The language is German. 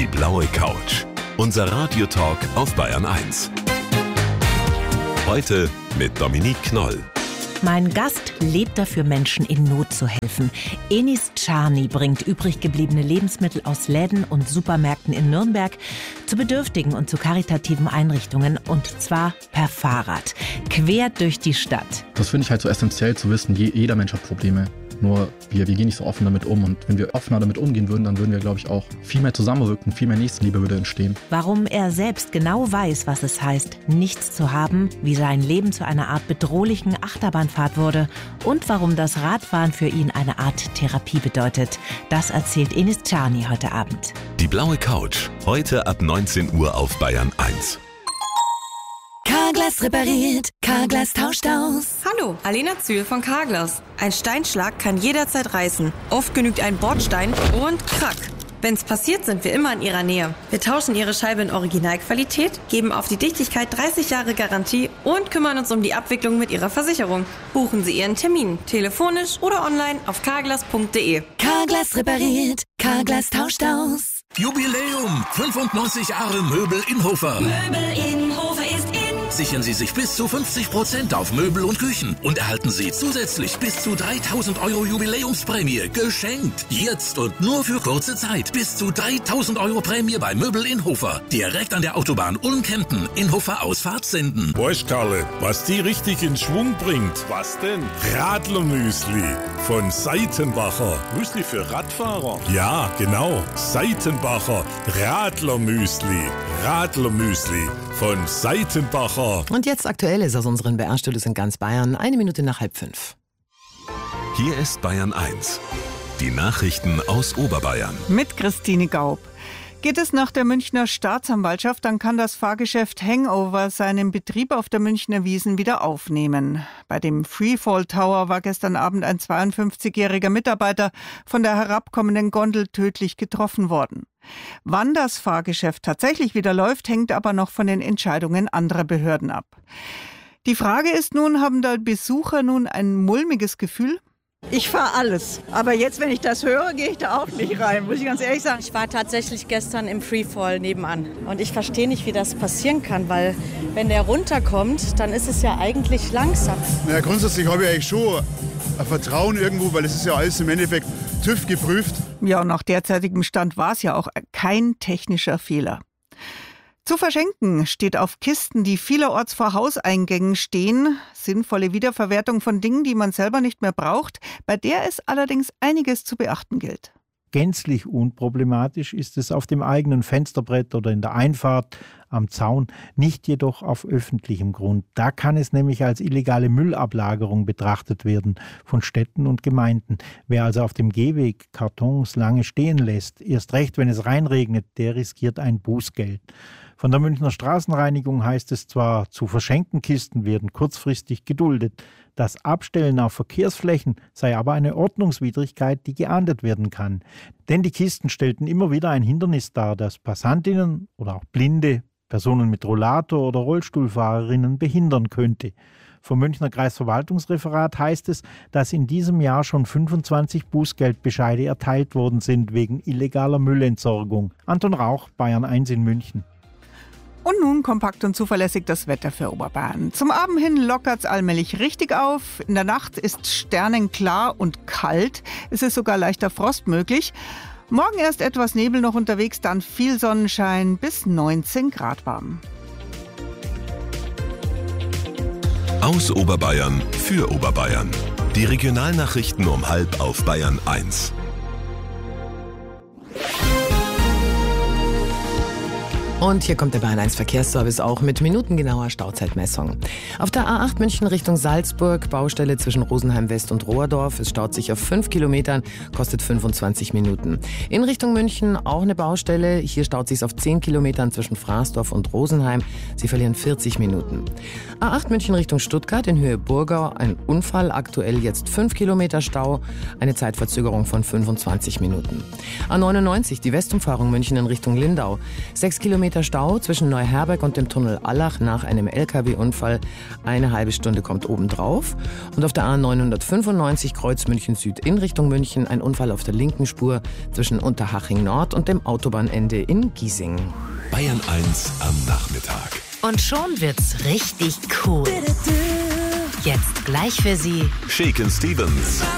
Die blaue Couch. Unser Radiotalk auf Bayern 1. Heute mit Dominique Knoll. Mein Gast lebt dafür, Menschen in Not zu helfen. Enis Czarny bringt übrig gebliebene Lebensmittel aus Läden und Supermärkten in Nürnberg zu bedürftigen und zu karitativen Einrichtungen, und zwar per Fahrrad, quer durch die Stadt. Das finde ich halt so essentiell zu wissen, jeder Mensch hat Probleme. Nur wir gehen nicht so offen damit um. Und wenn wir offener damit umgehen würden, dann würden wir, glaube ich, auch viel mehr zusammenrücken, viel mehr Nächstenliebe würde entstehen. Warum er selbst genau weiß, was es heißt, nichts zu haben, wie sein Leben zu einer Art bedrohlichen Achterbahnfahrt wurde und warum das Radfahren für ihn eine Art Therapie bedeutet, das erzählt Enis Czarny heute Abend. Die blaue Couch. Heute ab 19 Uhr auf Bayern 1. Carglass repariert, Carglass tauscht aus. Hallo, Alena Zühl von Carglass. Ein Steinschlag kann jederzeit reißen. Oft genügt ein Bordstein und krack. Wenn's passiert, sind wir immer in Ihrer Nähe. Wir tauschen Ihre Scheibe in Originalqualität, geben auf die Dichtigkeit 30 Jahre Garantie und kümmern uns um die Abwicklung mit Ihrer Versicherung. Buchen Sie Ihren Termin, telefonisch oder online auf carglass.de. Carglass repariert, Carglass tauscht aus. Jubiläum! 95 Jahre Möbel Inhofer. Möbel Inhofer ist in. Sichern Sie sich bis zu 50% auf Möbel und Küchen und erhalten Sie zusätzlich bis zu 3.000 € Jubiläumsprämie geschenkt. Jetzt und nur für kurze Zeit. Bis zu 3.000 € Prämie bei Möbel Inhofer. Direkt an der Autobahn Ulm-Kempten. Inhofer Ausfahrt senden. Weißt Karle, was die richtig in Schwung bringt? Was denn? Radlermüsli von Seitenbacher. Müsli für Radfahrer? Ja, genau. Seitenbacher Radlermüsli. Radlermüsli von Seitenbacher. Und jetzt Aktuelles aus unseren BR-Studios in ganz Bayern. 5:01. Hier ist Bayern 1. Die Nachrichten aus Oberbayern. Mit Christine Gaub. Geht es nach der Münchner Staatsanwaltschaft, dann kann das Fahrgeschäft Hangover seinen Betrieb auf der Münchner Wiesn wieder aufnehmen. Bei dem Freefall Tower war gestern Abend ein 52-jähriger Mitarbeiter von der herabkommenden Gondel tödlich getroffen worden. Wann das Fahrgeschäft tatsächlich wieder läuft, hängt aber noch von den Entscheidungen anderer Behörden ab. Die Frage ist nun, haben da Besucher nun ein mulmiges Gefühl? Ich fahre alles. Aber jetzt, wenn ich das höre, gehe ich da auch nicht rein, muss ich ganz ehrlich sagen. Ich war tatsächlich gestern im Freefall nebenan. Und ich verstehe nicht, wie das passieren kann, weil wenn der runterkommt, dann ist es ja eigentlich langsam. Ja, grundsätzlich habe ich eigentlich schon ein Vertrauen irgendwo, weil es ist ja alles im Endeffekt TÜV geprüft. Ja, und nach derzeitigem Stand war es ja auch kein technischer Fehler. Zu verschenken steht auf Kisten, die vielerorts vor Hauseingängen stehen. Sinnvolle Wiederverwertung von Dingen, die man selber nicht mehr braucht, bei der es allerdings einiges zu beachten gilt. Gänzlich unproblematisch ist es auf dem eigenen Fensterbrett oder in der Einfahrt am Zaun, nicht jedoch auf öffentlichem Grund. Da kann es nämlich als illegale Müllablagerung betrachtet werden von Städten und Gemeinden. Wer also auf dem Gehweg Kartons lange stehen lässt, erst recht, wenn es reinregnet, der riskiert ein Bußgeld. Von der Münchner Straßenreinigung heißt es zwar, zu verschenkten Kisten werden kurzfristig geduldet. Das Abstellen auf Verkehrsflächen sei aber eine Ordnungswidrigkeit, die geahndet werden kann. Denn die Kisten stellten immer wieder ein Hindernis dar, das Passantinnen oder auch Blinde, Personen mit Rollator oder Rollstuhlfahrerinnen behindern könnte. Vom Münchner Kreisverwaltungsreferat heißt es, dass in diesem Jahr schon 25 Bußgeldbescheide erteilt worden sind wegen illegaler Müllentsorgung. Anton Rauch, Bayern 1 in München. Und nun kompakt und zuverlässig das Wetter für Oberbayern. Zum Abend hin lockert's allmählich richtig auf. In der Nacht ist sternenklar und kalt. Es ist sogar leichter Frost möglich. Morgen erst etwas Nebel noch unterwegs, dann viel Sonnenschein, bis 19 Grad warm. Aus Oberbayern für Oberbayern. Die Regionalnachrichten um 12:30 auf Bayern 1. Und hier kommt der Bayern 1 Verkehrsservice auch mit minutengenauer Stauzeitmessung. Auf der A8 München Richtung Salzburg, Baustelle zwischen Rosenheim West und Rohrdorf. Es staut sich auf 5 Kilometern, kostet 25 Minuten. In Richtung München auch eine Baustelle. Hier staut sich auf 10 Kilometern zwischen Fraßdorf und Rosenheim. Sie verlieren 40 Minuten. A8 München Richtung Stuttgart in Höhe Burgau. Ein Unfall, aktuell jetzt 5 Kilometer Stau. Eine Zeitverzögerung von 25 Minuten. A99 die Westumfahrung München in Richtung Lindau. 6 Kilometer Kilometer Stau zwischen Neuherberg und dem Tunnel Allach nach einem LKW-Unfall. Eine halbe Stunde kommt obendrauf. Und auf der A995 Kreuz München Süd in Richtung München ein Unfall auf der linken Spur zwischen Unterhaching Nord und dem Autobahnende in Giesing. Bayern 1 am Nachmittag. Und schon wird's richtig cool. Jetzt gleich für Sie Shakin' Stevens.